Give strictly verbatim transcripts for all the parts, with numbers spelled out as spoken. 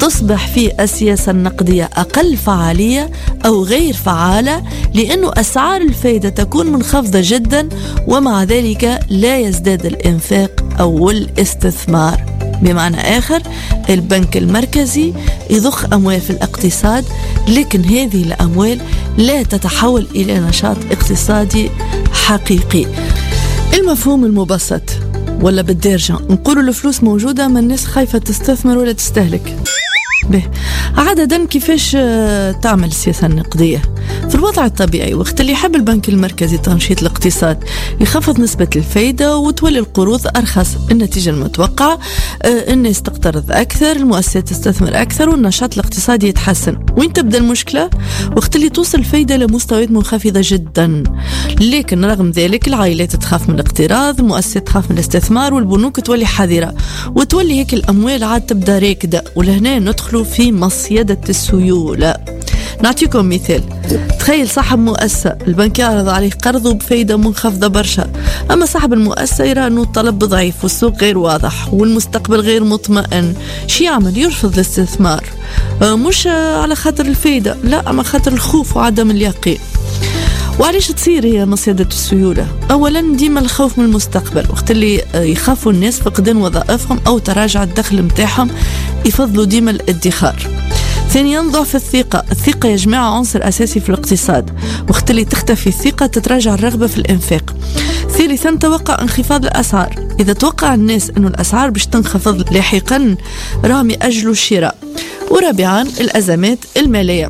تصبح فيه السياسة النقدية أقل فعالية أو غير فعالة، لأنه أسعار الفائدة تكون منخفضة جدا، ومع ذلك لا يزداد الإنفاق أو الاستثمار. بمعنى آخر، البنك المركزي يضخ أموال في الاقتصاد، لكن هذه الأموال لا تتحول إلى نشاط اقتصادي حقيقي. المفهوم المبسط ولا بالدارجة نقولوا الفلوس موجودة، ما الناس خايفة تستثمر ولا تستهلك. به عادة كيفاش تعمل السياسة النقدية؟ في الوضع الطبيعي وقت اللي يحب البنك المركزي تنشيط الاقتصاد يخفض نسبة الفايدة وتولي القروض أرخص. النتيجة المتوقعة الناس تقترض أكثر، المؤسسات تستثمر أكثر، والنشاط الاقتصادي يتحسن. وين تبدأ المشكلة؟ وقت اللي توصل الفايدة لمستويات منخفضة جدا. لكن رغم ذلك العائلات تخاف من الاقتراض، المؤسسات تخاف من الاستثمار، والبنوك تولي حذرة، وتولي هيك الأموال عاد تبدأ راكدة. ولهنا ندخلوا في مصيدة السيولة. نعطيكم مثال. تخيل صاحب مؤسسة البنك يعرض عليه قرضه بفايدة منخفضة برشا، أما صاحب المؤسسة يرى أنه الطلب ضعيف والسوق غير واضح والمستقبل غير مطمئن. شي يعمل؟ يرفض الاستثمار، مش على خاطر الفايدة، لا، أما خاطر الخوف وعدم اليقين. وعليش تصير هي مصيدة السيولة؟ أولا ديما الخوف من المستقبل. وقت اللي يخافوا الناس فقدان وظائفهم أو تراجع الدخل متاعهم يفضلوا ديما الادخار. ثانيا ضعف الثقة. الثقة يا جماعة عنصر أساسي في الاقتصاد، وقت اللي تختفي الثقة تتراجع الرغبة في الإنفاق. ثالثا توقع انخفاض الأسعار. إذا توقع الناس أنه الأسعار باش تنخفض لاحقا راهم يأجلوا الشراء. ورابعا الأزمات المالية.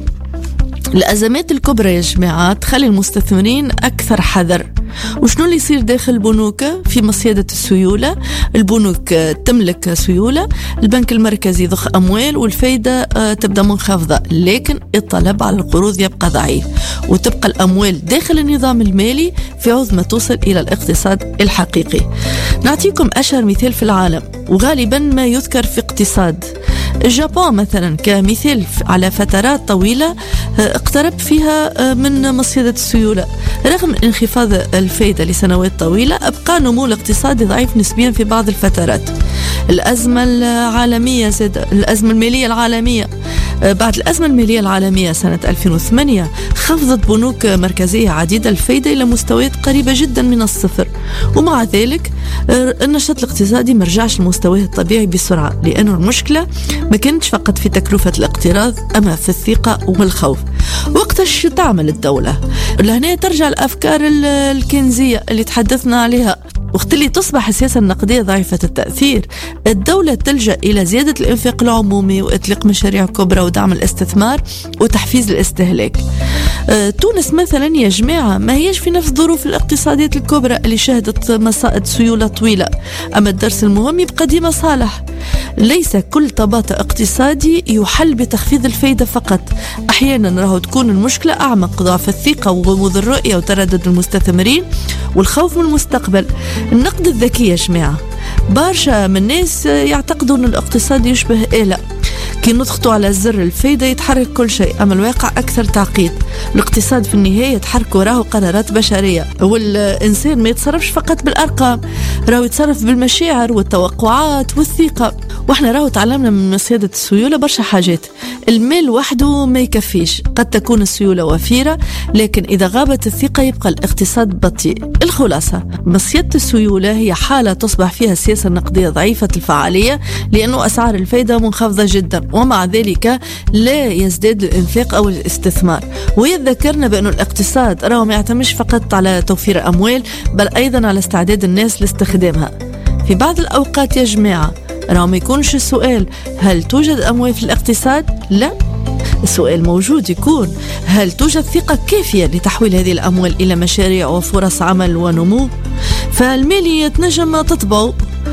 الأزمات الكبرى يا جماعة تخلي المستثمرين أكثر حذر. وشنو اللي يصير داخل البنوك في مصيدة السيولة؟ البنوك تملك سيولة، البنك المركزي يضخ أموال والفايدة تبدأ منخفضة، لكن الطلب على القروض يبقى ضعيف، وتبقى الأموال داخل النظام المالي في عوض ما توصل إلى الاقتصاد الحقيقي. نعطيكم أشهر مثال في العالم وغالبا ما يذكر في اقتصاد. اليابان مثلا كمثال على فترات طويلة اقترب فيها من مصيدة السيولة. رغم انخفاض الفائدة لسنوات طويلة أبقى نمو الاقتصادي ضعيف نسبيا في بعض الفترات. الأزمة العالمية زاد الأزمة المالية العالمية. بعد الأزمة المالية العالمية سنة ألفين وثمانية خفضت بنوك مركزية عديدة الفائدة إلى مستويات قريبة جدا من الصفر، ومع ذلك النشاط الاقتصادي مرجعش لمستواه الطبيعي بسرعة، لأنه المشكلة ما كانتش فقط في تكلفة الاقتراض أما في الثقة والخوف. وقتاش تعمل الدولة؟ لهنا ترجع الأفكار الكنزية اللي تحدثنا عليها. وقت اللي تصبح السياسة النقدية ضعيفة التأثير الدولة تلجأ إلى زيادة الإنفاق العمومي وإطلاق مشاريع كبرى ودعم الاستثمار وتحفيز الاستهلاك. أه تونس مثلا يا جماعة ما هيش في نفس الظروف الاقتصادية الكبرى اللي شهدت مصائد سيولة طويلة، أما الدرس المهم يبقى ديما صالح. ليس كل تباطؤ اقتصادي يحل بتخفيض الفائدة فقط، أحيانا راهو تكون المشكلة أعمق، ضعف الثقة وغموض الرؤية وتردد المستثمرين والخوف من المستقبل. النقد الذكي يا جماعة، برشا من الناس يعتقدوا أن الاقتصاد يشبه آلة، كي نضغطوا على زر الفايدة يتحرك كل شيء، أما الواقع أكثر تعقيد. الاقتصاد في النهاية يتحرك وراه قرارات بشرية، والإنسان ما يتصرفش فقط بالأرقام، راهو يتصرف بالمشاعر والتوقعات والثقة. وإحنا راهو تعلمنا من مصيدة السيولة برشا حاجات. المال وحده ما يكفيش، قد تكون السيولة وفيرة، لكن إذا غابت الثقة يبقى الاقتصاد بطيء. الخلاصة مصيدة السيولة هي حالة تصبح فيها السياسة النقدية ضعيفة الفعالية لأنه أسعار الفايدة منخفضة جدا، ومع ذلك لا يزداد الإنفاق أو الاستثمار. ويذكرنا بأن الاقتصاد راهو ما يعتمدش فقط على توفير أموال، بل أيضا على استعداد الناس لاستخدامها. في بعض الأوقات يا جماعة راهو ما يكونش السؤال هل توجد أموال في الاقتصاد؟ لا، السؤال موجود يكون هل توجد ثقة كافية لتحويل هذه الأموال إلى مشاريع وفرص عمل ونمو؟ فالمالية تنجم تطبع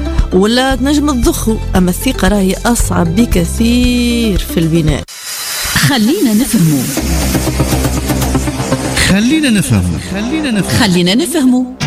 ولا تنجم تضخه، أما الثقة راهي أصعب بكثير في البناء. خلينا نفهمه خلينا نفهمه خلينا نفهمه خلينا نفهمه